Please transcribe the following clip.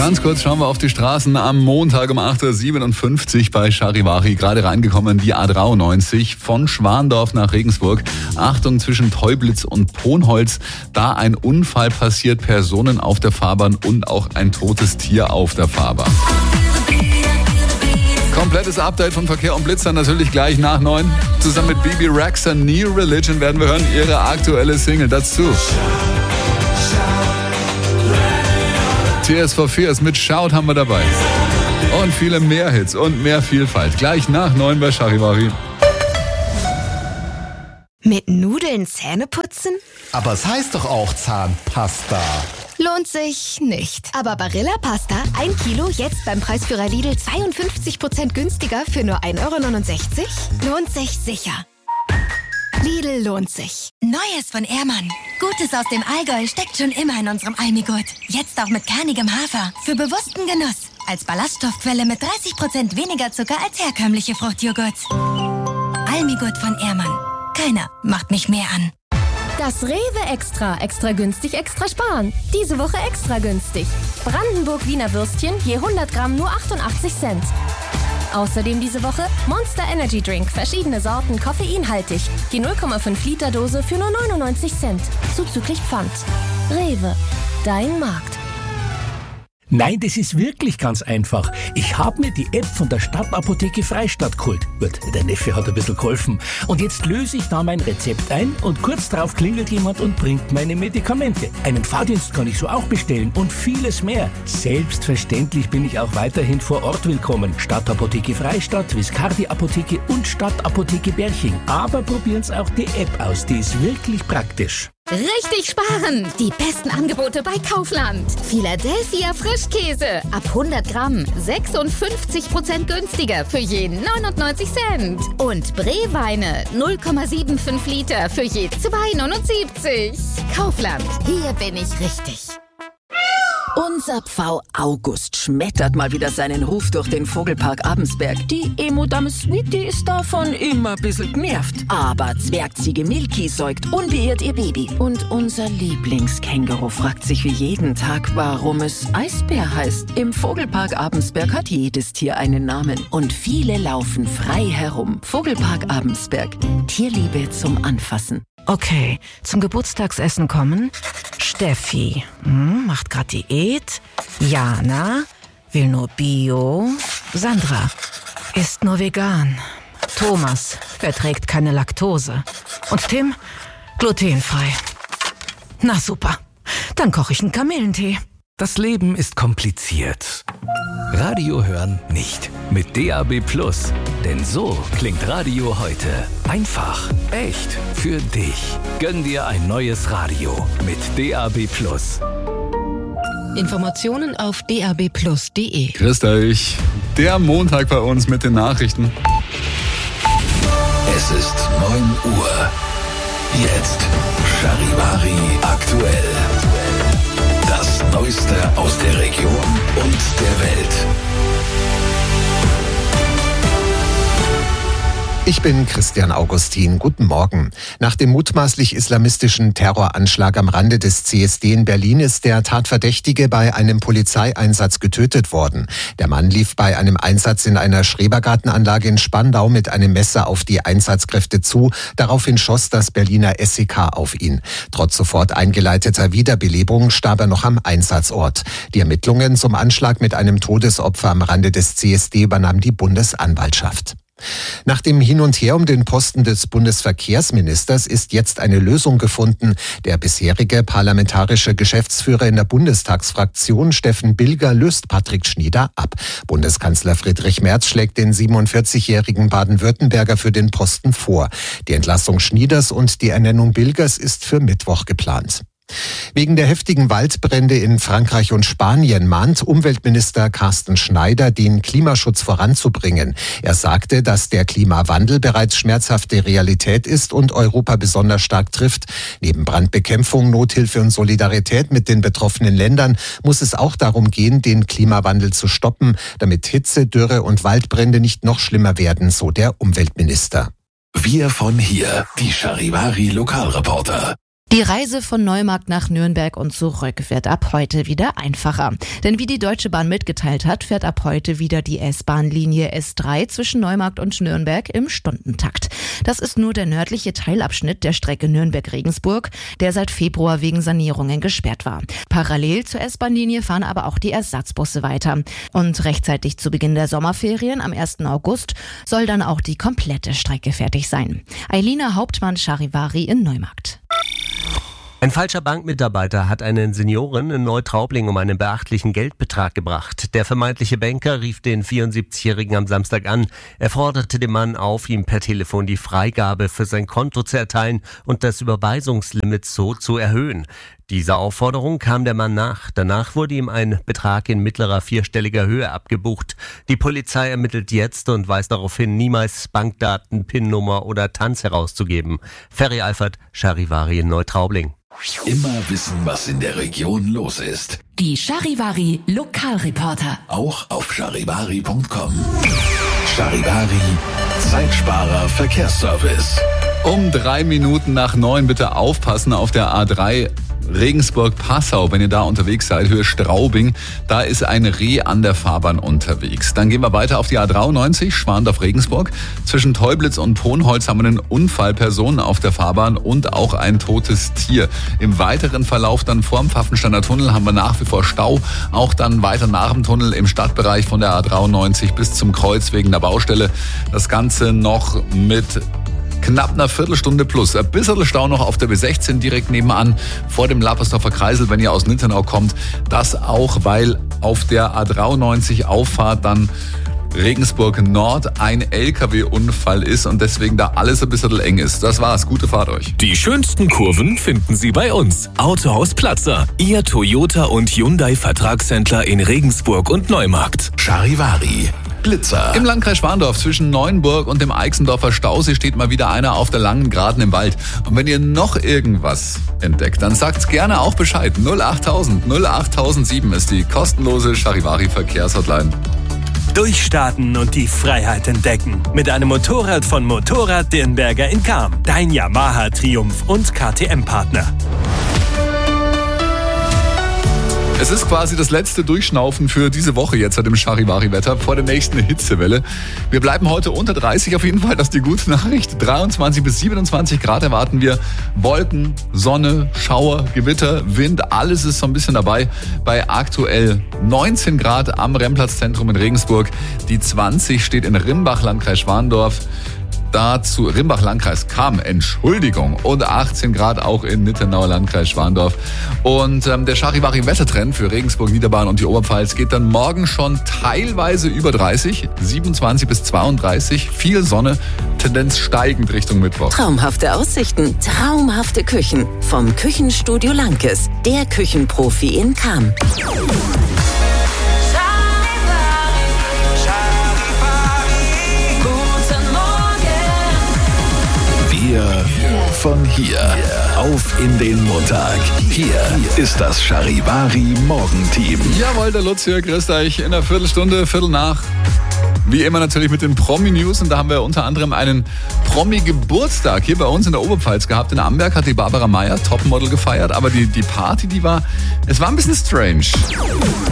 Ganz kurz schauen wir auf die Straßen am Montag um 8.57 Uhr bei Charivari. Gerade reingekommen die A93 von Schwandorf nach Regensburg. Achtung, zwischen Teublitz und Ponholz. Da ein Unfall passiert, Personen auf der Fahrbahn und auch ein totes Tier auf der Fahrbahn. Komplettes Update von Verkehr und Blitzer natürlich gleich nach 9. Zusammen mit Bibi Rexha, New Religion werden wir hören ihre aktuelle Single dazu. Tears for Fears mit Shout haben wir dabei. Und viele mehr Hits und mehr Vielfalt. Gleich nach 9 bei Charivari. Mit Nudeln Zähne putzen? Aber es heißt doch auch Zahnpasta. Lohnt sich nicht. Aber Barilla Pasta, 1 Kilo, jetzt beim Preisführer Lidl 52% günstiger für nur 1,69 €? Lohnt sich sicher. Lidl lohnt sich. Neues von Ehrmann. Gutes aus dem Allgäu steckt schon immer in unserem Almigurt. Jetzt auch mit kernigem Hafer. Für bewussten Genuss. Als Ballaststoffquelle mit 30% weniger Zucker als herkömmliche Fruchtjoghurts. Almigurt von Ehrmann. Keiner macht mich mehr an. Das Rewe Extra. Extra günstig, extra sparen. Diese Woche extra günstig. Brandenburg-Wiener Würstchen je 100 Gramm nur 88 Cent. Außerdem diese Woche Monster Energy Drink. Verschiedene Sorten, koffeinhaltig. Die 0,5 Liter Dose für nur 99 Cent. Zuzüglich Pfand. Rewe. Dein Markt. Nein, das ist wirklich ganz einfach. Ich habe mir die App von der Stadtapotheke Freistadt geholt. Gut, der Neffe hat ein bisschen geholfen. Und jetzt löse ich da mein Rezept ein und kurz darauf klingelt jemand und bringt meine Medikamente. Einen Fahrdienst kann ich so auch bestellen und vieles mehr. Selbstverständlich bin ich auch weiterhin vor Ort willkommen. Stadtapotheke Freistadt, Viscardi Apotheke und Stadtapotheke Berching. Aber probieren Sie auch die App aus, die ist wirklich praktisch. Richtig sparen! Die besten Angebote bei Kaufland. Philadelphia Frischkäse. Ab 100 Gramm 56% günstiger für je 99 Cent. Und Breweine 0,75 Liter für je 2,79. Kaufland. Hier bin ich richtig. Unser Pfau August schmettert mal wieder seinen Ruf durch den Vogelpark Abensberg. Die Emo-Dame Sweetie ist davon immer ein bisschen genervt. Aber Zwergziege Milky säugt unbeirrt ihr Baby. Und unser Lieblingskänguru fragt sich wie jeden Tag, warum es Eisbär heißt. Im Vogelpark Abensberg hat jedes Tier einen Namen. Und viele laufen frei herum. Vogelpark Abensberg. Tierliebe zum Anfassen. Okay, zum Geburtstagsessen kommen Steffi, macht grad Diät, Jana, will nur Bio, Sandra, isst nur vegan, Thomas, verträgt keine Laktose und Tim, glutenfrei. Na super, dann koche ich einen Kamillentee. Das Leben ist kompliziert. Radio hören nicht. Mit DAB+. Denn so klingt Radio heute. Einfach, echt, für dich. Gönn dir ein neues Radio mit DAB+. Informationen auf dabplus.de. Grüßt euch. Der Montag bei uns mit den Nachrichten. Es ist 9 Uhr. Jetzt Charivari aktuell. Das Neueste aus der Region und der Welt. Ich bin Christian Augustin. Guten Morgen. Nach dem mutmaßlich islamistischen Terroranschlag am Rande des CSD in Berlin ist der Tatverdächtige bei einem Polizeieinsatz getötet worden. Der Mann lief bei einem Einsatz in einer Schrebergartenanlage in Spandau mit einem Messer auf die Einsatzkräfte zu. Daraufhin schoss das Berliner SEK auf ihn. Trotz sofort eingeleiteter Wiederbelebung starb er noch am Einsatzort. Die Ermittlungen zum Anschlag mit einem Todesopfer am Rande des CSD übernahm die Bundesanwaltschaft. Nach dem Hin und Her um den Posten des Bundesverkehrsministers ist jetzt eine Lösung gefunden. Der bisherige parlamentarische Geschäftsführer in der Bundestagsfraktion, Steffen Bilger, löst Patrick Schnieder ab. Bundeskanzler Friedrich Merz schlägt den 47-jährigen Baden-Württemberger für den Posten vor. Die Entlassung Schnieders und die Ernennung Bilgers ist für Mittwoch geplant. Wegen der heftigen Waldbrände in Frankreich und Spanien mahnt Umweltminister Carsten Schneider, den Klimaschutz voranzubringen. Er sagte, dass der Klimawandel bereits schmerzhafte Realität ist und Europa besonders stark trifft. Neben Brandbekämpfung, Nothilfe und Solidarität mit den betroffenen Ländern muss es auch darum gehen, den Klimawandel zu stoppen, damit Hitze, Dürre und Waldbrände nicht noch schlimmer werden, so der Umweltminister. Wir von hier, die Charivari Lokalreporter. Die Reise von Neumarkt nach Nürnberg und zurück wird ab heute wieder einfacher. Denn wie die Deutsche Bahn mitgeteilt hat, fährt ab heute wieder die S-Bahn-Linie S3 zwischen Neumarkt und Nürnberg im Stundentakt. Das ist nur der nördliche Teilabschnitt der Strecke Nürnberg-Regensburg, der seit Februar wegen Sanierungen gesperrt war. Parallel zur S-Bahn-Linie fahren aber auch die Ersatzbusse weiter. Und rechtzeitig zu Beginn der Sommerferien am 1. August soll dann auch die komplette Strecke fertig sein. Eilina Hauptmann-Charivari in Neumarkt. Ein falscher Bankmitarbeiter hat einen Senioren in Neutraubling um einen beachtlichen Geldbetrag gebracht. Der vermeintliche Banker rief den 74-Jährigen am Samstag an. Er forderte den Mann auf, ihm per Telefon die Freigabe für sein Konto zu erteilen und das Überweisungslimit so zu erhöhen. Dieser Aufforderung kam der Mann nach. Danach wurde ihm ein Betrag in mittlerer vierstelliger Höhe abgebucht. Die Polizei ermittelt jetzt und weist darauf hin, niemals Bankdaten, PIN-Nummer oder Tanz herauszugeben. Ferry Alfert, Charivari in Neutraubling. Immer wissen, was in der Region los ist. Die Charivari Lokalreporter. Auch auf charivari.com. Charivari, Zeitsparer Verkehrsservice. Um 3 Minuten nach 9 bitte aufpassen auf der A3 Regensburg-Passau, wenn ihr da unterwegs seid, Höhe Straubing, da ist ein Reh an der Fahrbahn unterwegs. Dann gehen wir weiter auf die A93, Schwandorf-Regensburg. Zwischen Teublitz und Ponholz haben wir einen Unfall, Personen auf der Fahrbahn und auch ein totes Tier. Im weiteren Verlauf dann vorm Pfaffensteiner Tunnel haben wir nach wie vor Stau. Auch dann weiter nach dem Tunnel im Stadtbereich von der A93 bis zum Kreuz wegen der Baustelle. Das Ganze noch mit knapp einer Viertelstunde plus. Ein bisschen Stau noch auf der B16 direkt nebenan vor dem Lappersdorfer Kreisel, wenn ihr aus Nittenau kommt. Das auch, weil auf der A93 Auffahrt dann Regensburg Nord ein LKW-Unfall ist und deswegen da alles ein bisschen eng ist. Das war's. Gute Fahrt euch. Die schönsten Kurven finden Sie bei uns. Autohaus Platzer. Ihr Toyota und Hyundai Vertragshändler in Regensburg und Neumarkt. Charivari. Blitzer. Im Landkreis Schwandorf zwischen Neuenburg und dem Eichsendorfer Stausee steht mal wieder einer auf der langen Geraden im Wald. Und wenn ihr noch irgendwas entdeckt, dann sagt's gerne auch Bescheid. 08000 08007 ist die kostenlose Charivari Verkehrshotline. Durchstarten und die Freiheit entdecken. Mit einem Motorrad von Motorrad Dirnberger in Cham. Dein Yamaha Triumph und KTM-Partner. Es ist quasi das letzte Durchschnaufen für diese Woche jetzt seit dem Charivari-Wetter vor der nächsten Hitzewelle. Wir bleiben heute unter 30 auf jeden Fall, das ist die gute Nachricht. 23 bis 27 Grad erwarten wir. Wolken, Sonne, Schauer, Gewitter, Wind, alles ist so ein bisschen dabei. Bei aktuell 19 Grad am Remmplatzzentrum in Regensburg. Die 20 steht in Rimbach, Landkreis Schwandorf. Dazu Rimbach-Landkreis Cham, Entschuldigung, und 18 Grad auch in Nittenau, Landkreis Schwandorf. Und der Charivari-Wettertrend für Regensburg, Niederbayern und die Oberpfalz geht dann morgen schon teilweise über 30, 27 bis 32, viel Sonne, Tendenz steigend Richtung Mittwoch. Traumhafte Aussichten, traumhafte Küchen. Vom Küchenstudio Lankes, der Küchenprofi in Cham. Wir von hier auf in den Montag. Hier ist das Charivari Morgenteam. Jawohl, der Lutz hier, grüßt euch in einer Viertelstunde, Viertel nach. Wie immer natürlich mit den Promi-News und da haben wir unter anderem einen Promi-Geburtstag hier bei uns in der Oberpfalz gehabt. In Amberg hat die Barbara Meyer, Topmodel, gefeiert, aber die Party, es war ein bisschen strange.